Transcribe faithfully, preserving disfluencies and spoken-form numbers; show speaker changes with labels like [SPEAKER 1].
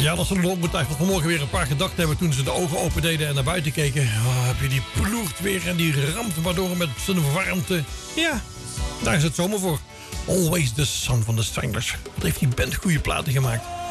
[SPEAKER 1] Ja, dat zullen we ongetwijfeld vanmorgen weer een paar gedacht hebben toen ze de ogen open deden en naar buiten keken. Oh, heb je die ploert weer en die ramt maar door met zijn warmte. Ja, daar is het zomer voor. Always the Sun van de Stranglers. Wat heeft die band goede platen gemaakt.